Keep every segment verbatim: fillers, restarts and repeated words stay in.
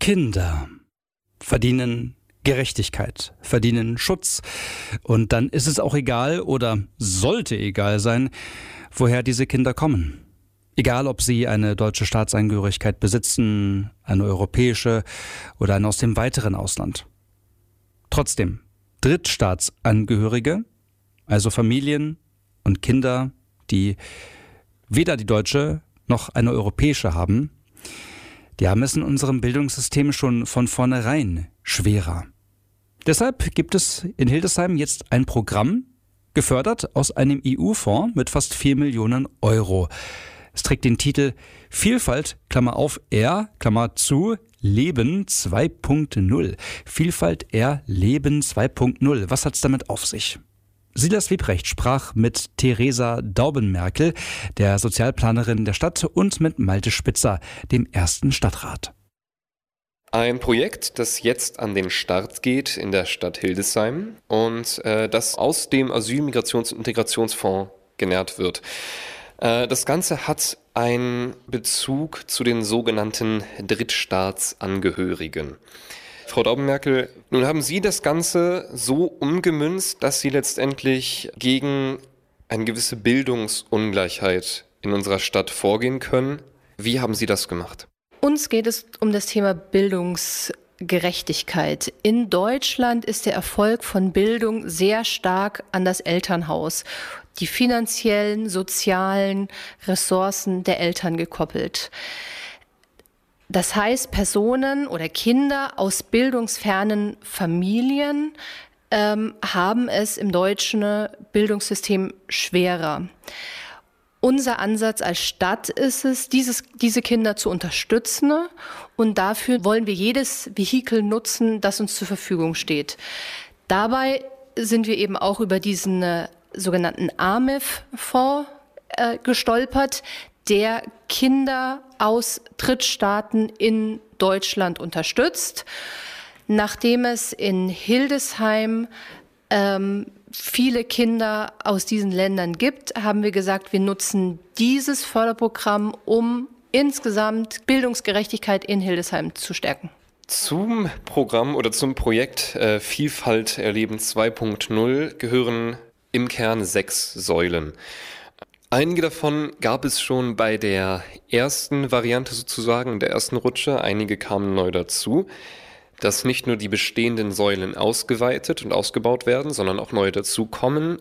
Kinder verdienen Gerechtigkeit, verdienen Schutz. Und dann ist es auch egal oder sollte egal sein, woher diese Kinder kommen. Egal, ob sie eine deutsche Staatsangehörigkeit besitzen, eine europäische oder eine aus dem weiteren Ausland. Trotzdem, Drittstaatsangehörige, also Familien und Kinder, die weder die deutsche noch eine europäische haben, die haben es in unserem Bildungssystem schon von vornherein schwerer. Deshalb gibt es in Hildesheim jetzt ein Programm, gefördert aus einem E U-Fonds mit fast vier Millionen Euro. Es trägt den Titel Vielfalt, Klammer auf, R, Klammer zu, Leben zwei Punkt null. Vielfalt R, Leben zwei Punkt null. Was hat's damit auf sich? Silas Wiebrecht sprach mit Theresa Daubenmerkel, der Sozialplanerin der Stadt, und mit Malte Spitzer, dem ersten Stadtrat. Ein Projekt, das jetzt an den Start geht in der Stadt Hildesheim und äh, das aus dem Asyl-, Migrations- und Integrationsfonds genährt wird. Äh, das Ganze hat einen Bezug zu den sogenannten Drittstaatsangehörigen. Frau Daubenmerkel, nun haben Sie das Ganze so umgemünzt, dass Sie letztendlich gegen eine gewisse Bildungsungleichheit in unserer Stadt vorgehen können. Wie haben Sie das gemacht? Uns geht es um das Thema Bildungsgerechtigkeit. In Deutschland ist der Erfolg von Bildung sehr stark an das Elternhaus, die finanziellen, sozialen Ressourcen der Eltern gekoppelt. Das heißt, Personen oder Kinder aus bildungsfernen Familien ähm, haben es im deutschen Bildungssystem schwerer. Unser Ansatz als Stadt ist es, dieses, diese Kinder zu unterstützen, und dafür wollen wir jedes Vehikel nutzen, das uns zur Verfügung steht. Dabei sind wir eben auch über diesen äh, sogenannten A M I F-Fonds äh, gestolpert, der Kinder aus Drittstaaten in Deutschland unterstützt. Nachdem es in Hildesheim ähm, viele Kinder aus diesen Ländern gibt, haben wir gesagt, wir nutzen dieses Förderprogramm, um insgesamt Bildungsgerechtigkeit in Hildesheim zu stärken. Zum Programm oder zum Projekt äh, Vielfalt erleben zwei Punkt null gehören im Kern sechs Säulen. Einige davon gab es schon bei der ersten Variante sozusagen, in der ersten Rutsche. Einige kamen neu dazu. Dass nicht nur die bestehenden Säulen ausgeweitet und ausgebaut werden, sondern auch neue dazukommen,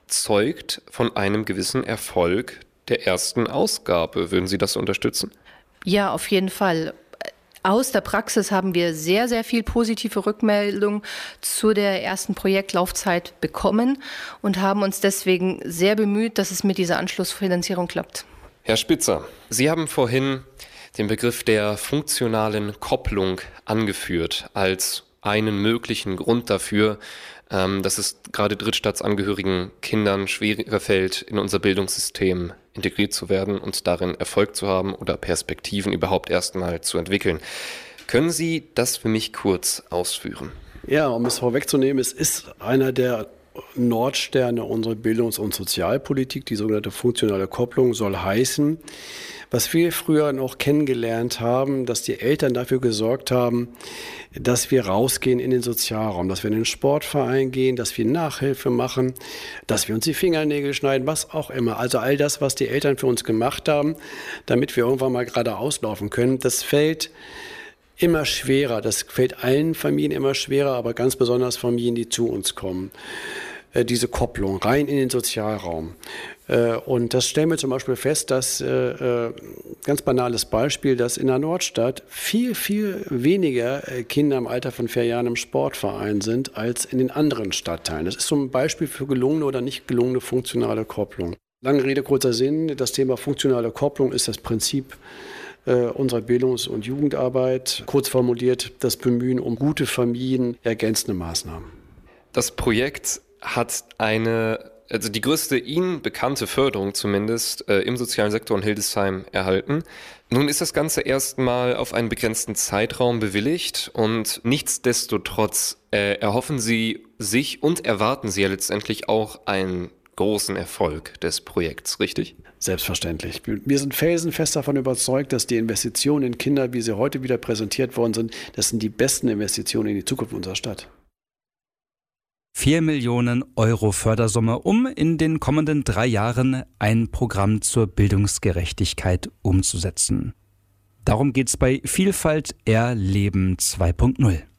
zeugt von einem gewissen Erfolg der ersten Ausgabe. Würden Sie das unterstützen? Ja, auf jeden Fall. Aus der Praxis haben wir sehr, sehr viel positive Rückmeldung zu der ersten Projektlaufzeit bekommen und haben uns deswegen sehr bemüht, dass es mit dieser Anschlussfinanzierung klappt. Herr Spitzer, Sie haben vorhin den Begriff der funktionalen Kopplung angeführt als einen möglichen Grund dafür, ähm, dass es gerade drittstaatsangehörigen Kindern schwerer fällt, in unser Bildungssystem integriert zu werden und darin Erfolg zu haben oder Perspektiven überhaupt erstmal zu entwickeln. Können Sie das für mich kurz ausführen? Ja, um es vorwegzunehmen, es ist einer der Nordsterne unserer Bildungs- und Sozialpolitik, die sogenannte funktionale Kopplung, soll heißen, was wir früher noch kennengelernt haben, dass die Eltern dafür gesorgt haben, dass wir rausgehen in den Sozialraum, dass wir in den Sportverein gehen, dass wir Nachhilfe machen, dass wir uns die Fingernägel schneiden, was auch immer. Also all das, was die Eltern für uns gemacht haben, damit wir irgendwann mal gerade auslaufen können, das fällt immer schwerer. Das fällt allen Familien immer schwerer, aber ganz besonders Familien, die zu uns kommen. Äh, diese Kopplung rein in den Sozialraum. Äh, und das stellen wir zum Beispiel fest, dass, äh, ganz banales Beispiel, dass in der Nordstadt viel, viel weniger Kinder im Alter von vier Jahren im Sportverein sind als in den anderen Stadtteilen. Das ist so ein Beispiel für gelungene oder nicht gelungene funktionale Kopplung. Lange Rede, kurzer Sinn. Das Thema funktionale Kopplung ist das Prinzip unserer Bildungs- und Jugendarbeit, kurz formuliert das Bemühen um gute Familien, ergänzende Maßnahmen. Das Projekt hat eine, also die größte Ihnen bekannte Förderung zumindest äh, im sozialen Sektor in Hildesheim erhalten. Nun ist das Ganze erstmal auf einen begrenzten Zeitraum bewilligt und nichtsdestotrotz äh, erhoffen Sie sich und erwarten Sie ja letztendlich auch ein großen Erfolg des Projekts, richtig? Selbstverständlich. Wir sind felsenfest davon überzeugt, dass die Investitionen in Kinder, wie sie heute wieder präsentiert worden sind, das sind die besten Investitionen in die Zukunft unserer Stadt. Vier Millionen Euro Fördersumme, um in den kommenden drei Jahren ein Programm zur Bildungsgerechtigkeit umzusetzen. Darum geht's bei Vielfalt erleben zwei Punkt null.